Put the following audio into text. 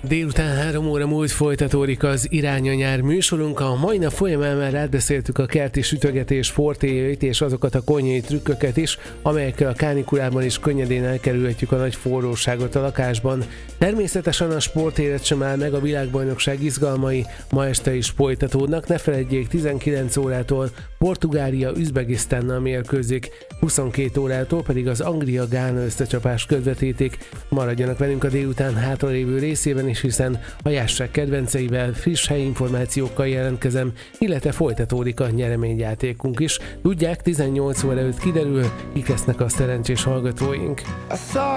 Délután 3 óra múlt folytatódik az Irány a nyár műsorunk. A mai nap folyamán már átbeszéltük a kerti sütögetés fortéjait és azokat a konyhai trükköket is, amelyekkel a kánikulában is könnyedén elkerülhetjük a nagy forróságot a lakásban. Természetesen a sportélet sem áll meg, a világbajnokság izgalmai ma este is folytatódnak. Ne feledjék, 19 órától Portugália Üzbegisztánnal mérkőzik, 22 órától pedig az Anglia-Gána összecsapás közvetítik. Maradjanak velünk a délután hátralévő részében is, hiszen a jásság kedvenceivel, friss helyi információkkal jelentkezem, illetve folytatódik a nyereményjátékunk is. Tudják, 18 óra előtt kiderül, kik lesznek a szerencsés hallgatóink.